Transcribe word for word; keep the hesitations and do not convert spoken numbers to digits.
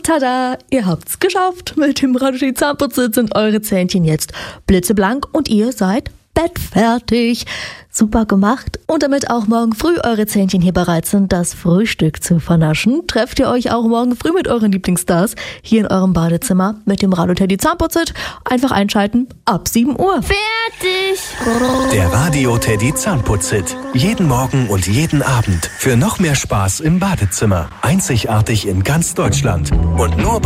Tada, ihr habt's geschafft. Mit dem Radu Zahnputzer sind eure Zähnchen jetzt blitzeblank und ihr seid bettfertig. Super gemacht. Und damit auch morgen früh eure Zähnchen hier bereit sind, das Frühstück zu vernaschen, trefft ihr euch auch morgen früh mit euren Lieblingsstars hier in eurem Badezimmer mit dem Radu Teddy Zahnputzit. Einfach einschalten ab sieben Uhr. Fertig! Der Radio Teddy Zahnputzit. Jeden Morgen und jeden Abend für noch mehr Spaß im Badezimmer. Einzigartig in ganz Deutschland. Und nur bei